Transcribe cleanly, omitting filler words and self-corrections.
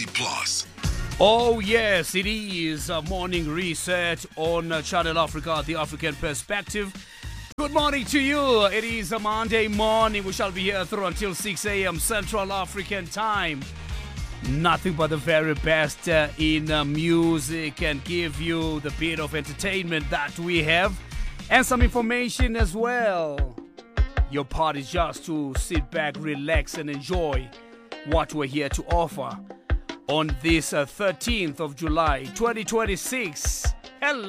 Plus. Oh yes, it is a morning reset on Channel Africa, the African perspective. Good morning to you. It is a Monday morning. We shall be here through until 6 a.m. Central African time. Nothing but the very best in music and give you the bit of entertainment that we have and some information as well. Your part is just to sit back, relax and enjoy what we're here to offer on this 13th of July 2026.